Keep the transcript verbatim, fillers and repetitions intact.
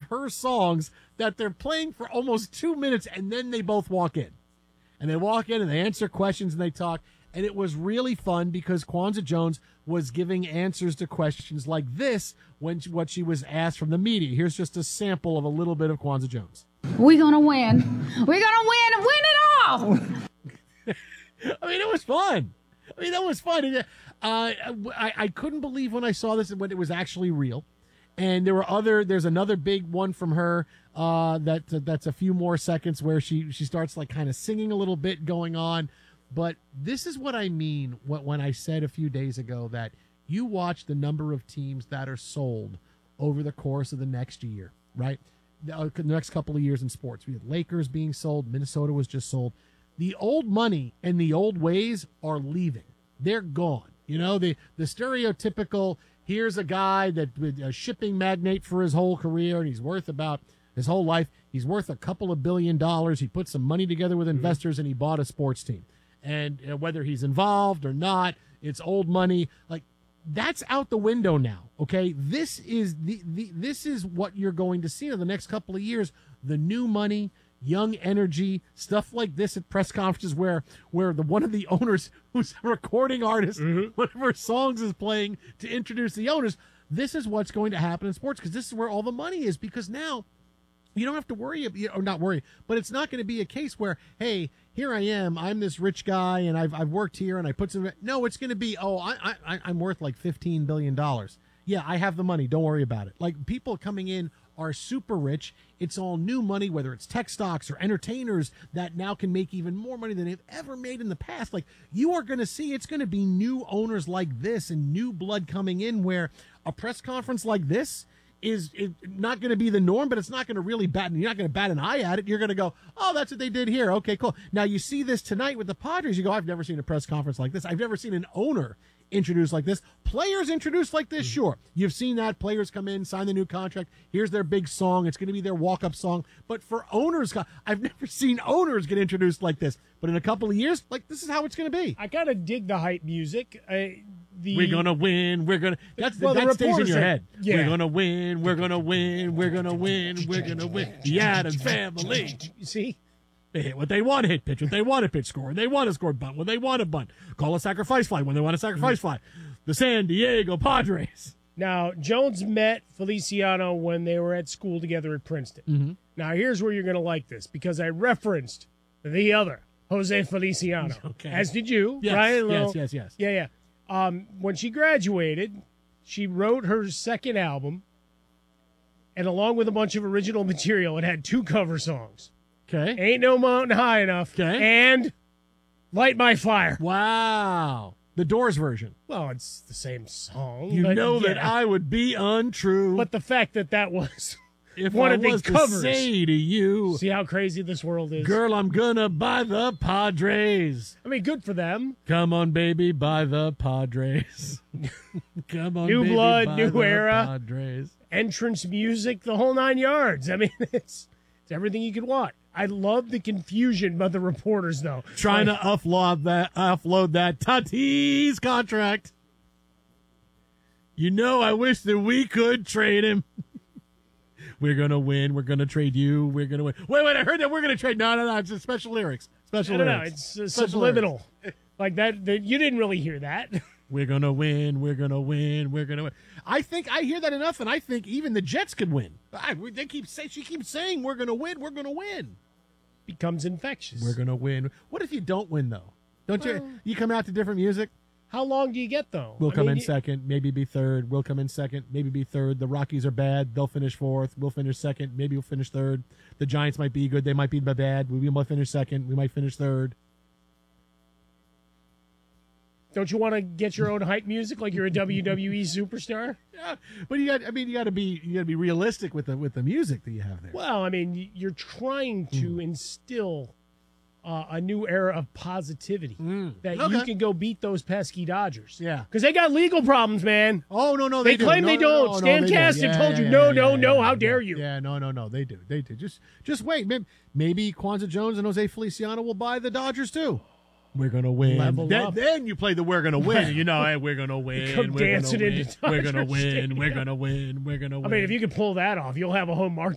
her songs that they're playing for almost two minutes, and then they both walk in. And they walk in and they answer questions and they talk. And it was really fun because Kwanzaa Jones was giving answers to questions like this when she, what she was asked from the media. Here's just a sample of a little bit of Kwanzaa Jones. We're going to win. We're going to win and win it all. I mean, it was fun. I mean, that was fun. Uh, I, I couldn't believe when I saw this when it was actually real. And there were other, there's another big one from her uh, that that's a few more seconds where she, she starts like kind of singing a little bit going on. But this is what I mean when I said a few days ago that you watch the number of teams that are sold over the course of the next year, right? The next couple of years in sports. We had Lakers being sold. Minnesota was just sold. The old money and the old ways are leaving. They're gone. You know, the, the stereotypical, here's a guy that a shipping magnate for his whole career, and he's worth about his whole life. He's worth a couple of billion dollars. He put some money together with investors, and he bought a sports team. And uh, whether he's involved or not, it's old money. Like, that's out the window now, okay? This is the, the this is what you're going to see in the next couple of years. The new money, young energy, stuff like this at press conferences where where the one of the owners who's a recording artist, mm-hmm. one of her songs is playing to introduce the owners. This is what's going to happen in sports because this is where all the money is because now you don't have to worry, or not worry, but it's not going to be a case where, hey, here I am, I'm this rich guy, and I've I've worked here, and I put some. No, it's going to be, oh, I I I'm worth like fifteen billion dollars. Yeah, I have the money. Don't worry about it. Like people coming in are super rich. It's all new money, whether it's tech stocks or entertainers that now can make even more money than they've ever made in the past. Like you are going to see, it's going to be new owners like this and new blood coming in where a press conference like this is, is not going to be the norm, but it's not going to really bat, you're not going to bat an eye at it. You're going to go, oh, that's what they did here. Okay, cool. Now you see this tonight with the Padres. You go, I've never seen a press conference like this. I've never seen an owner introduced like this. Players introduced like this, sure. You've seen that. Players come in, sign the new contract. Here's their big song. It's going to be their walk-up song. But for owners, I've never seen owners get introduced like this. But in a couple of years, like this is how it's going to be. I kind of dig the hype music. I, the, we're going to win. We're going to – that's well, that the stays in your are, head. Yeah. We're going to win. We're going to win. We're going to win. We're going to win. The Addams family. See? They hit what they want to hit, pitch what they want to pitch, score when they want to score, bunt when they want to bunt, call a sacrifice fly when they want a sacrifice fly. The San Diego Padres. Now, Jones met Feliciano when they were at school together at Princeton. Mm-hmm. Now, here's where you're going to like this, because I referenced the other, Jose Feliciano, okay. as did you, yes, right? Yes, yes, yes. Yeah, yeah. Um, when she graduated, she wrote her second album, and along with a bunch of original material, it had two cover songs. Okay. Ain't No Mountain High Enough. Okay. And Light My Fire. Wow. The Doors version. Well, it's the same song. You but know yeah. that I would be untrue. But the fact that that was if one I of the was covers. To say to you, see how crazy this world is. Girl, I'm gonna buy the Padres. I mean, good for them. Come on, baby, buy the Padres. Come on, new baby, blood, buy new the era, Padres. Entrance music, the whole nine yards. I mean, it's it's everything you could want. I love the confusion by the reporters, though. Trying like, to offload that, offload that Tatis contract. You know, I wish that we could trade him. We're going to win. We're going to trade you. We're going to win. Wait, wait, I heard that we're going to trade. No, no, no. It's just special lyrics. Special I don't lyrics. know. It's uh, Special subliminal. lyrics. Like that, that. You didn't really hear that. We're going to win. We're going to win. We're going to win. I think I hear that enough, and I think even the Jets could win. I, they keep say, She keeps saying, we're going to win. We're going to win. Becomes infectious. We're going to win. What if you don't win, though? Don't well, you? You come out to different music? How long do you get, though? We'll I come mean, in you, second, maybe be third. We'll come in second, maybe be third. The Rockies are bad. They'll finish fourth. We'll finish second. Maybe we'll finish third. The Giants might be good. They might be bad. We might finish second. We might finish third. Don't you want to get your own hype music like you're a W W E superstar? Yeah, but you got. I mean, you got to be. You got to be realistic with the with the music that you have there. Well, I mean, you're trying to mm. instill uh, a new era of positivity mm. that okay. you can go beat those pesky Dodgers. Yeah, because they got legal problems, man. Oh no, no, they, they, they claim no, they no, don't. No, no, Stan no, Kasten yeah, told yeah, you, yeah, no, yeah, no, yeah, no. Yeah, how yeah, dare you? Yeah, no, no, no. They do. They do. Just, just wait. Maybe, maybe Kwanzaa Jones and Jose Feliciano will buy the Dodgers too. We're gonna win. Level then, up. then you play the "We're gonna win." You know, hey, we're gonna win. Come we're dancing gonna into win. We're gonna Dodger win. Stadium. We're gonna win. We're gonna win. I mean, if you could pull that off, you'll have a home market.